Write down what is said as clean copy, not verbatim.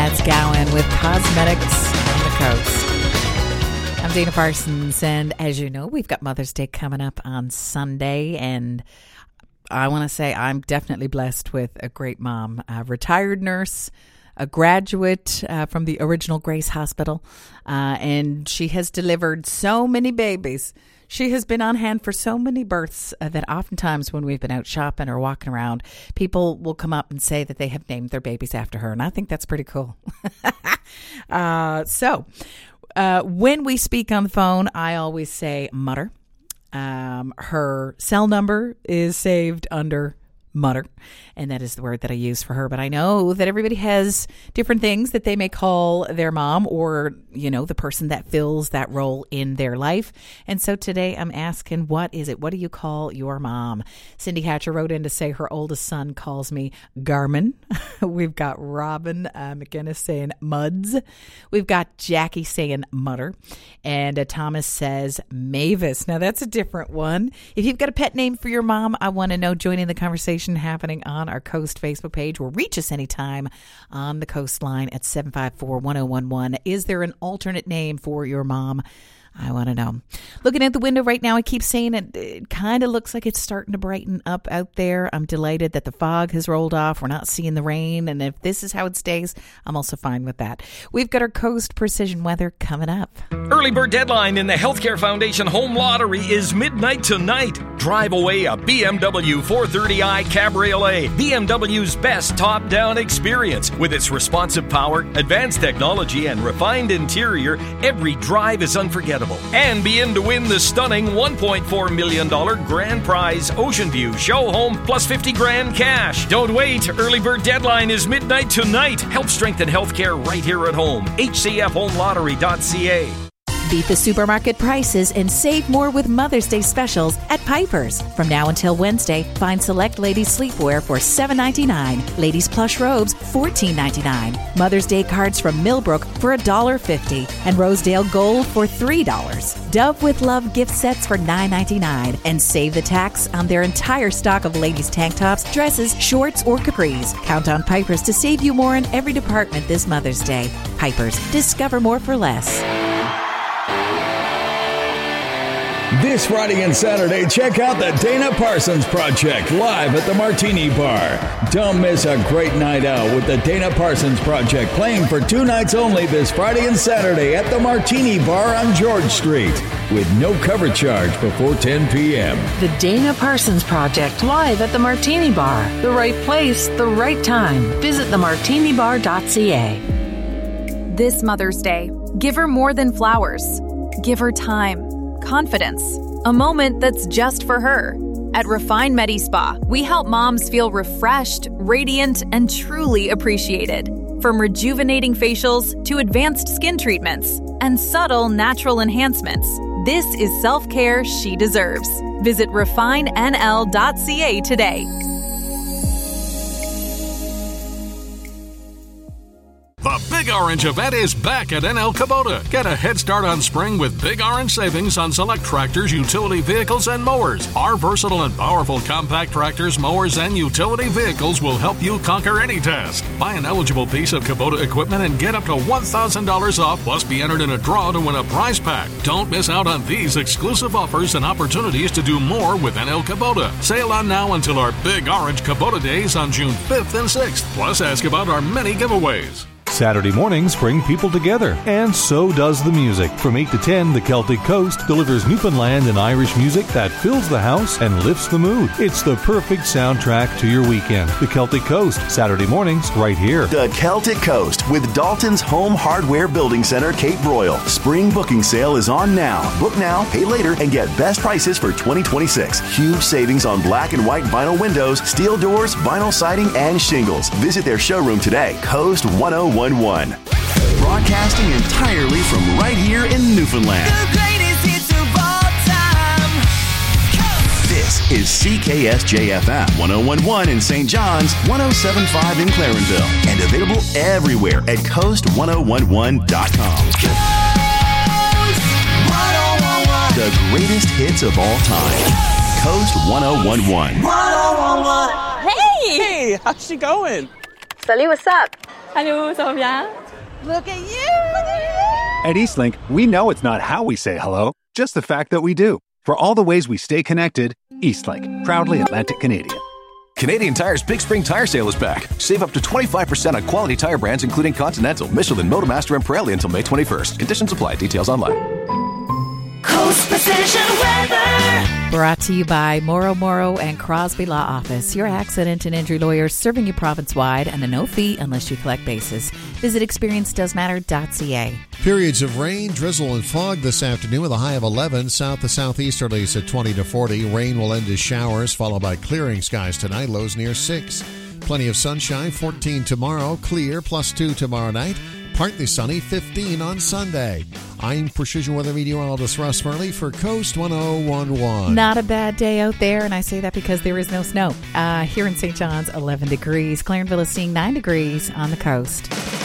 That's Gowan with Cosmetics on the Coast. I'm Dana Parsons, and as you know, we've got Mother's Day coming up on Sunday, and I want to say I'm definitely blessed with a great mom, a retired nurse, a graduate from the original Grace Hospital, and she has delivered so many babies. She has been on hand for so many births that oftentimes when we've been out shopping or walking around, people will come up and say that they have named their babies after her. And I think that's pretty cool. So when we speak on the phone, I always say Mutter. Her cell number is saved under Mutter, and that is the word that I use for her. But I know that everybody has different things that they may call their mom, or, you know, the person that fills that role in their life. And so today I'm asking, what is it? What do you call your mom? Cindy Hatcher wrote in to say her oldest son calls me Garmin. We've got Robin McGinnis saying Muds. We've got Jackie saying Mutter. And Thomas says Mavis. Now that's a different one. If you've got a pet name for your mom, I want to know. Joining the conversation happening on our Coast Facebook page, or reach us anytime on the Coastline at 754-1011. Is there an alternate name for your mom? I want to know. Looking at the window right now, I keep saying it kind of looks like it's starting to brighten up out there. I'm delighted that the fog has rolled off. We're not seeing the rain. And if this is how it stays, I'm also fine with that. We've got our Coast Precision weather coming up. Early bird deadline in the Healthcare Foundation Home Lottery is midnight tonight. Drive away a BMW 430i Cabriolet, BMW's best top-down experience. With its responsive power, advanced technology, and refined interior, every drive is unforgettable. And be in to win the stunning $1.4 million grand prize Ocean View show home plus $50,000 cash. Don't wait. Early bird deadline is midnight tonight. Help strengthen healthcare right here at home. HCFHomeLottery.ca. Beat the supermarket prices and save more with Mother's Day specials at Piper's. From now until Wednesday, find select ladies sleepwear for $7.99, ladies plush robes $14.99, Mother's Day cards from Millbrook for $1.50, and Rosedale Gold for $3. Dove with Love gift sets for $9.99, and save the tax on their entire stock of ladies tank tops, dresses, shorts, or capris. Count on Piper's to save you more in every department this Mother's Day. Piper's, discover more for less. This Friday and Saturday, check out the Dana Parsons Project live at the Martini Bar. Don't miss a great night out with the Dana Parsons Project, playing for 2 nights only this Friday and Saturday at the Martini Bar on George Street, with no cover charge before 10 p.m. The Dana Parsons Project live at the Martini Bar. The right place, the right time. Visit themartinibar.ca. This Mother's Day, give her more than flowers. Give her time. Confidence, a moment that's just for her. At Refine Medi Spa, we help moms feel refreshed, radiant, and truly appreciated. From rejuvenating facials to advanced skin treatments and subtle natural enhancements, this is self-care she deserves. Visit refinenl.ca today. The Big Orange event is back at NL Kubota. Get a head start on spring with Big Orange savings on select tractors, utility vehicles, and mowers. Our versatile and powerful compact tractors, mowers, and utility vehicles will help you conquer any task. Buy an eligible piece of Kubota equipment and get up to $1,000 off, plus be entered in a draw to win a prize pack. Don't miss out on these exclusive offers and opportunities to do more with NL Kubota. Sale on now until our Big Orange Kubota days on June 5th and 6th. Plus, ask about our many giveaways. Saturday mornings bring people together, and so does the music. From 8 to 10, the Celtic Coast delivers Newfoundland and Irish music that fills the house and lifts the mood. It's the perfect soundtrack to your weekend. The Celtic Coast, Saturday mornings, right here. The Celtic Coast with Dalton's Home Hardware Building Center, Cape Royal. Spring booking sale is on now. Book now, pay later, and get best prices for 2026. Huge savings on black and white vinyl windows, steel doors, vinyl siding, and shingles. Visit their showroom today. Coast 101.1. Broadcasting entirely from right here in Newfoundland. The greatest hits of all time. This is CKSJ-FM 101.1 in St. John's, 107.5 in Clarenville, and available everywhere at coast1011.com. Coast 1011. The greatest hits of all time. Coast 1011. 1011. Hey, how's she going? Sully, what's up? Allô, ça va bien? Look at you! At Eastlink, we know it's not how we say hello, just the fact that we do. For all the ways we stay connected, Eastlink, proudly Atlantic Canadian. Canadian Tire's Big Spring Tire Sale is back. Save up to 25% on quality tire brands including Continental, Michelin, Motomaster, and Pirelli until May 21st. Conditions apply. Details online. Coast Precision Weather. Brought to you by Moro and Crosby Law Office, your accident and injury lawyers serving you province-wide and a no fee unless you collect basis. Visit experiencedoesmatter.ca. Periods of rain, drizzle, and fog this afternoon with a high of 11. South to southeasterlies at 20 to 40. Rain will end as showers, followed by clearing skies tonight, lows near 6. Plenty of sunshine, 14 tomorrow. Clear, +2 tomorrow night. Partly sunny, 15 on Sunday. I'm Precision Weather Meteorologist Russ Murley for Coast 1011. Not a bad day out there, and I say that because there is no snow. Here in St. John's, 11 degrees. Clarenville is seeing 9 degrees on the coast.